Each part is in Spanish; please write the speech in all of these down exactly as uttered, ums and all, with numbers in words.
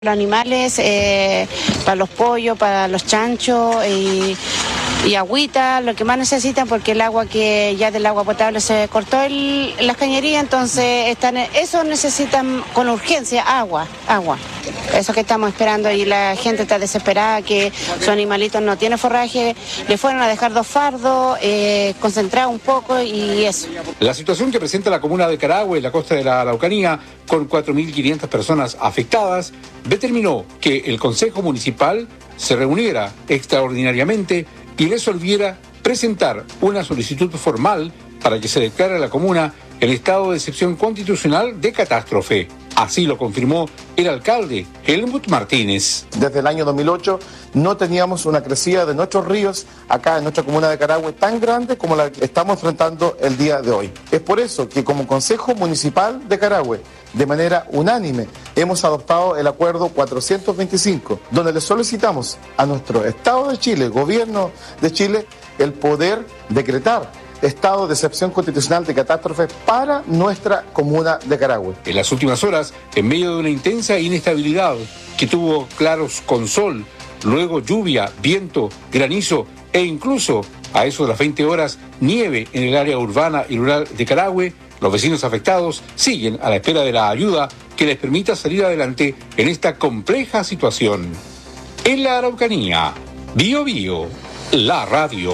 Los animales, eh, para los pollos, para los chanchos y, y agüita, lo que más necesitan, porque el agua que ya del agua potable se cortó el, las cañerías, entonces están, eso necesitan con urgencia, agua, agua. Eso que estamos esperando, y la gente está desesperada que sus animalitos no tienen forraje, le fueron a dejar dos fardos, eh, concentrar un poco y eso. La situación que presenta la comuna de Carahue, en la costa de la Araucanía, con cuatro mil quinientas personas afectadas, determinó que el Consejo Municipal se reuniera extraordinariamente y resolviera presentar una solicitud formal para que se declare a la comuna en estado de excepción constitucional de catástrofe. Así lo confirmó el alcalde Helmut Martínez. Desde el año dos mil ocho no teníamos una crecida de nuestros ríos acá en nuestra comuna de Carahue tan grande como la que estamos enfrentando el día de hoy. Es por eso que como Consejo Municipal de Carahue, de manera unánime, hemos adoptado el acuerdo cuatrocientos veinticinco, donde le solicitamos a nuestro Estado de Chile, Gobierno de Chile, el poder decretar estado de excepción constitucional de catástrofe para nuestra comuna de Carahue. En las últimas horas, en medio de una intensa inestabilidad que tuvo claros con sol, luego lluvia, viento, granizo e incluso a eso de las veinte horas nieve en el área urbana y rural de Carahue, los vecinos afectados siguen a la espera de la ayuda que les permita salir adelante en esta compleja situación. En la Araucanía, Bio Bio, la radio.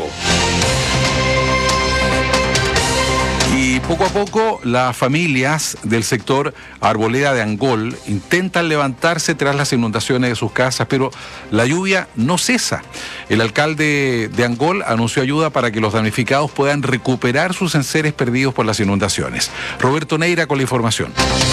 Y poco a poco las familias del sector Arboleda de Angol intentan levantarse tras las inundaciones de sus casas, pero la lluvia no cesa. El alcalde de Angol anunció ayuda para que los damnificados puedan recuperar sus enseres perdidos por las inundaciones. Roberto Neira con la información.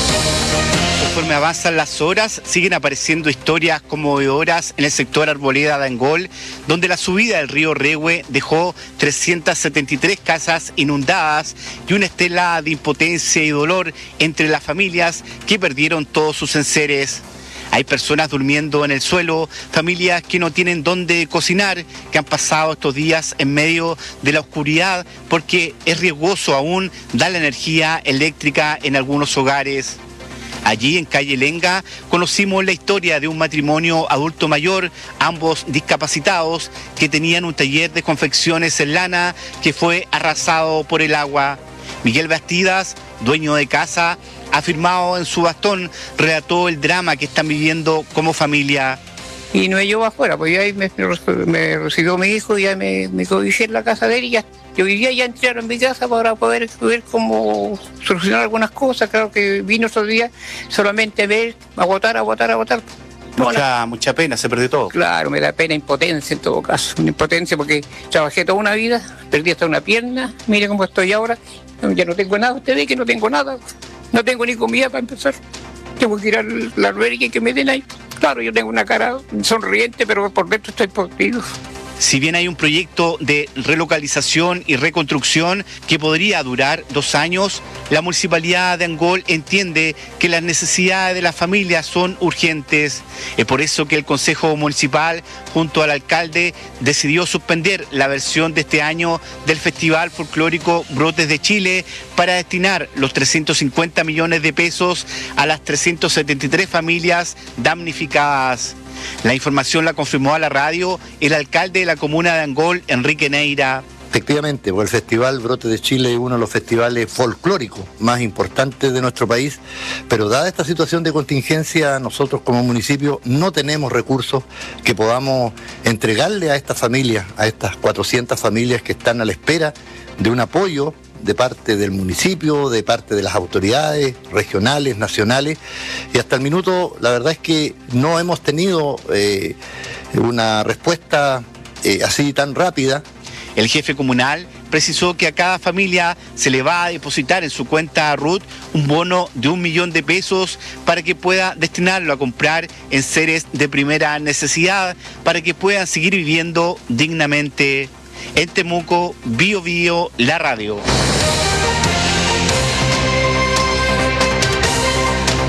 Conforme avanzan las horas, siguen apareciendo historias conmovedoras en el sector Arboleda de Angol, donde la subida del río Rehue dejó trescientas setenta y tres casas inundadas y una estela de impotencia y dolor entre las familias que perdieron todos sus enseres. Hay personas durmiendo en el suelo, familias que no tienen dónde cocinar, que han pasado estos días en medio de la oscuridad porque es riesgoso aún dar la energía eléctrica en algunos hogares. Allí, en calle Lenga, conocimos la historia de un matrimonio adulto mayor, ambos discapacitados, que tenían un taller de confecciones en lana que fue arrasado por el agua. Miguel Bastidas, dueño de casa, afirmado en su bastón, relató el drama que están viviendo como familia. Y no me llevó afuera, pues ya me, me recibió mi hijo, ya me, me cobijé en la casa de él y ya. Yo vivía ya entrar en mi casa para poder ver cómo solucionar algunas cosas. Claro que vino esos días solamente a ver, agotar, agotar, agotar. Mucha, mucha pena, se perdió todo. Claro, me da pena, impotencia en todo caso. Una impotencia porque trabajé toda una vida, perdí hasta una pierna, mire cómo estoy ahora. Ya no tengo nada, usted ve que no tengo nada. No tengo ni comida para empezar. Tengo que ir a la albergue que me den ahí. Claro, yo tengo una cara sonriente, pero por dentro estoy podrido. Si bien hay un proyecto de relocalización y reconstrucción que podría durar dos años, la Municipalidad de Angol entiende que las necesidades de las familias son urgentes. Es por eso que el Consejo Municipal, junto al alcalde, decidió suspender la versión de este año del Festival Folclórico Brotes de Chile para destinar los trescientos cincuenta millones de pesos a las trescientas setenta y tres familias damnificadas. La información la confirmó a la radio el alcalde de la comuna de Angol, Enrique Neira. Efectivamente, porque el Festival Brotes de Chile es uno de los festivales folclóricos más importantes de nuestro país, pero dada esta situación de contingencia, nosotros como municipio no tenemos recursos que podamos entregarle a estas familias, a estas cuatrocientas familias que están a la espera de un apoyo de parte del municipio, de parte de las autoridades regionales, nacionales, y hasta el minuto la verdad es que no hemos tenido eh, una respuesta eh, así tan rápida. El jefe comunal precisó que a cada familia se le va a depositar en su cuenta R U T un bono de un millón de pesos para que pueda destinarlo a comprar enseres de primera necesidad para que puedan seguir viviendo dignamente. En Temuco, Bio Bio, la radio.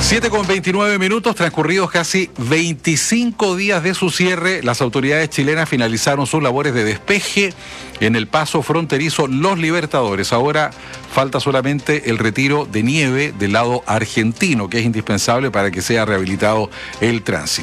siete con veintinueve minutos, transcurridos casi veinticinco días de su cierre, las autoridades chilenas finalizaron sus labores de despeje en el paso fronterizo Los Libertadores. Ahora falta solamente el retiro de nieve del lado argentino, que es indispensable para que sea rehabilitado el tránsito.